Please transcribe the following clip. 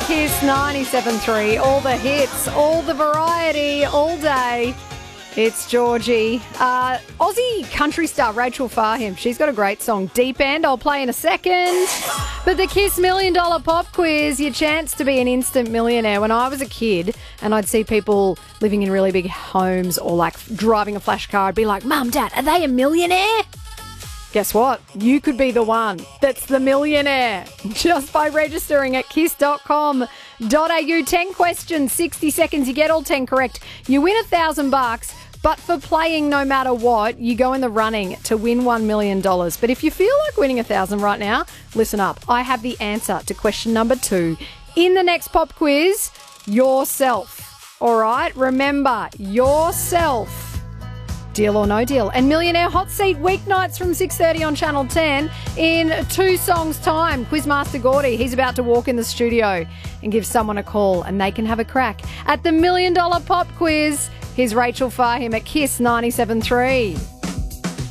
Kiss 97.3. All the hits, all the variety, all day. It's Georgie. Aussie country star Rachel Fahim. She's got a great song, Deep End. I'll play in a second. But the Kiss $1 Million Pop Quiz, your chance to be an instant millionaire. When I was a kid and I'd see people living in really big homes or like driving a flash car, I'd be like, Mum, Dad, are they a millionaire? Guess what? You could be the one that's the millionaire just by registering at kiss.com.au. 10 questions, 60 seconds. You get all 10 correct. You win $1,000, but for playing no matter what, you go in the running to win $1 million. But if you feel like winning $1,000 right now, listen up. I have the answer to question number 2 in the next pop quiz. Yourself. All right? Remember, yourself. Deal or no deal. And Millionaire Hot Seat weeknights from 6:30 on Channel 10 in 2 songs' time. Quizmaster Gordy, he's about to walk in the studio and give someone a call and they can have a crack at the $1 Million Pop Quiz. Here's Rachel Fahim at Kiss 97.3.